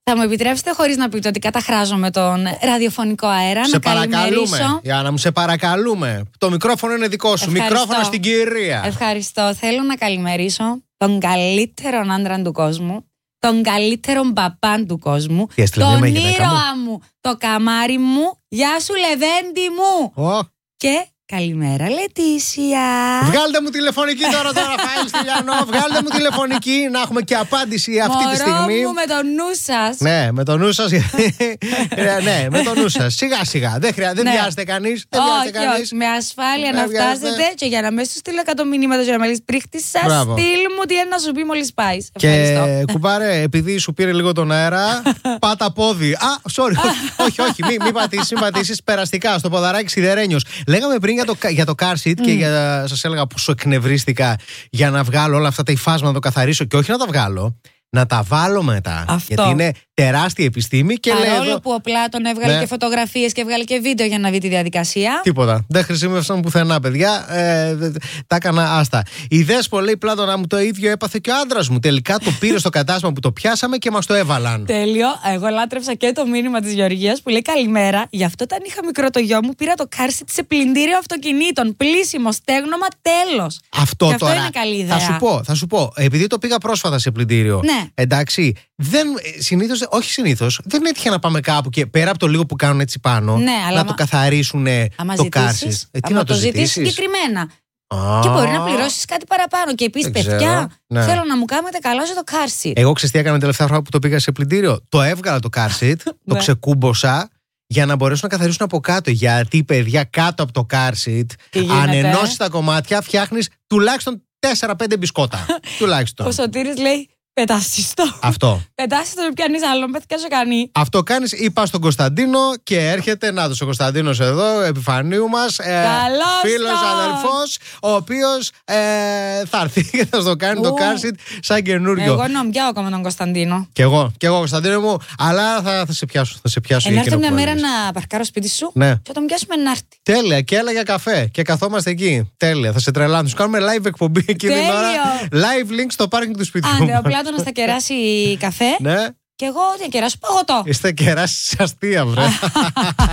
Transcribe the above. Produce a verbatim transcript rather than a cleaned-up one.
Θα μου επιτρέψετε, χωρίς να πείτε ότι καταχράζομαι τον ραδιοφωνικό αέρα, σε να παρακαλούμε. καλημερίσω. Γιάννα μου, σε παρακαλούμε. Το μικρόφωνο είναι δικό σου. Ευχαριστώ. Μικρόφωνο στην κυρία. Ευχαριστώ. Θέλω να καλημερίσω τον καλύτερον άντρα του κόσμου, τον καλύτερον παπάν του κόσμου, τον ήρωα μου, το καμάρι μου. Γεια σου, Λεβέντη μου. Oh. Και καλημέρα, Λετήσια. Βγάλτε μου τηλεφωνική τώρα, τώρα, Ραφαήλ Στυλιανό. Βγάλτε μου τηλεφωνική να έχουμε και απάντηση αυτή Μωρό τη στιγμή. μου, με το νου σας. Ναι, με το νου σας. Ναι, με το νου σας. Σιγά σιγά. Δεν χρειάζεται, δεν βιάζεται κανείς. Δεν βιάζεται κανείς. Με ασφάλεια να φτάσετε και για να μην σου στείλω εκατό μηνύματα για να με λες πρίχτη σας, στείλ μου τι είναι να σου πει μόλις πάει. Και κουμπάρε, επειδή σου πήρε λίγο τον αέρα, πάτα πόδι. Α, sorry. Όχι, όχι, μην πατήσεις περαστικά στο ποδαράκι σιδερένιος. Λέγαμε πριν για το, για το car seat mm. και για, σας έλεγα πόσο εκνευρίστηκα για να βγάλω όλα αυτά τα υφάσματα, να το καθαρίσω και όχι να τα βγάλω, να τα βάλω μετά. Αυτό. Γιατί είναι τεράστια επιστήμη και λέω. Παρόλο εδώ... που ο Πλάτων έβγαλε ναι. και φωτογραφίες και έβγαλε και βίντεο για να δει τη διαδικασία. Τίποτα. Δεν χρησιμεύσαν πουθενά, παιδιά. Ε, τα έκανα άστα. Η Δέσπο λέει, Πλάτωνα μου, το ίδιο έπαθε και ο άντρας μου. Τελικά το πήρε στο κατάστημα που το πιάσαμε και μας το έβαλαν. Τέλειο. Εγώ λάτρεψα και το μήνυμα της Γεωργίας που λέει καλημέρα. Γι' αυτό όταν είχα μικρό το γιο μου, πήρα το car seat σε πλυντήριο αυτοκινήτων. Πλύσιμο, στέγνομα, τέλος. Αυτό, και αυτό τώρα είναι καλή ιδέα. Θα σου πω, θα σου πω. Επειδή το πήγα πρόσφατα σε πλυντήριο. Ναι. Εντάξει. Δεν, συνήθως, όχι συνήθως, δεν έτυχε να πάμε κάπου και πέρα από το λίγο που κάνουν έτσι πάνω, ναι, να αλλά το καθαρίσουν το κάρσι. Ε, τι να το ζητήσεις συγκεκριμένα. Ah. Και μπορεί να πληρώσεις κάτι παραπάνω. Και επίσης, παιδιά, ναι. θέλω να μου κάνετε καλά στο car seat. Εγώ ξέρεις τι έκανα τελευταία φορά που το πήγα σε πλυντήριο. Το έβγαλα το car seat, το ξεκούμποσα για να μπορέσουν να καθαρίσουν από κάτω. Γιατί, παιδιά, κάτω από το car seat, αν ενώσεις τα κομμάτια, φτιάχνεις τουλάχιστον τέσσερα πέντε μπισκότα. Τουλάχιστον. Ο Σωτήρης λέει. Πετάσιστο. Αυτό. Πετάσιστο με πιάνει άλλον, πέτυχα σε κάνει. Αυτό κάνεις ή πας στον Κωνσταντίνο και έρχεται. Να ο Κωνσταντίνος εδώ, επιφανείου μας. Ε, φίλος, αδελφός, ο οποίος ε, θα έρθει και θα στο κάνει Ου. το car seat σαν καινούριο. Εγώ νομιάω ακόμα τον Κωνσταντίνο. Κι εγώ, κι εγώ, Κωνσταντίνο μου, αλλά θα, θα σε πιάσω. Θα σε πιάσω. Ενάρθω μια μέρα να παρκάρω σπίτι σου ναι. και θα τον πιάσουμε να έρθει. Τέλεια, και έλα για καφέ. Και καθόμαστε εκεί. Τέλεια, θα σε τρελάνουν. Σου κάνουμε live εκπομπή εκείνη την ώρα. Live link στο πάρκινγκ του σπιτιού. Να θα κεράσει καφέ. Ναι. Και εγώ να κεράσω παγωτό. Είστε κεράσει αστεία, βρε.